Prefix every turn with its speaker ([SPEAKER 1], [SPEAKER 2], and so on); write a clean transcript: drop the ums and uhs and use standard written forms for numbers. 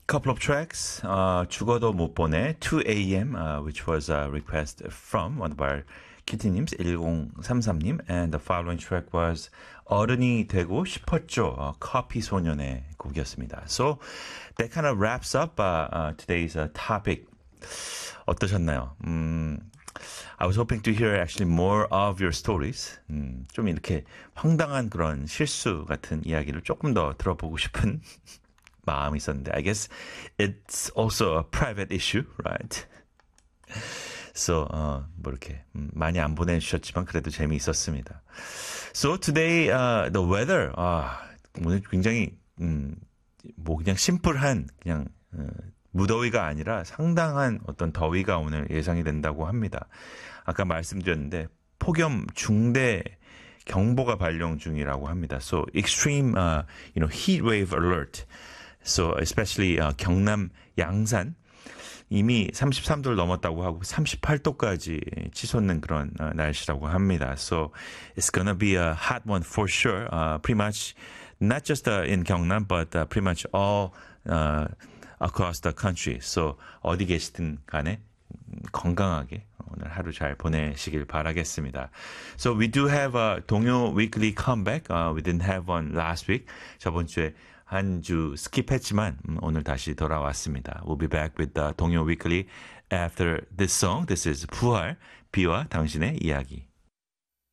[SPEAKER 1] couple of tracks. 죽어도 못 보내 2am, which was a request from one of our 키티님's 1033님, and the following track was 어른이 되고 싶었죠. 커피 소년의 곡이었습니다. So that kind of wraps up today's topic. 어떠셨나요? I was hoping to hear actually more of your stories. 좀 이렇게 황당한 그런 실수 같은 이야기를 조금 더 들어보고 싶은 마음이 있었는데, I guess it's also a private issue, right? So, 뭐 이렇게 많이 안 보내주셨지만 그래도 재미있었습니다. So today, the weather, 오늘 굉장히 뭐 그냥 심플한 그냥 무더위가 아니라 상당한 어떤 더위가 오늘 예상이 된다고 합니다. 아까 말씀드렸는데 폭염 중대 경보가 발령 중이라고 합니다. So extreme, heat wave alert. So especially 경남 양산 이미 33도를 넘었다고 하고 38도까지 치솟는 그런 날씨라고 합니다. So it's gonna be a hot one for sure. Pretty much not just in 경남, but pretty much all across the country. So 어디 계시든 간에 건강하게 오늘 하루 잘 보내시길 바라겠습니다. So we do have a 동요 weekly comeback. We didn't have one last week. 저번 주에 한 주 스킵했지만 오늘 다시 돌아왔습니다. We'll be back with the 동요 weekly after this song. This is 부활, 비와 당신의 이야기.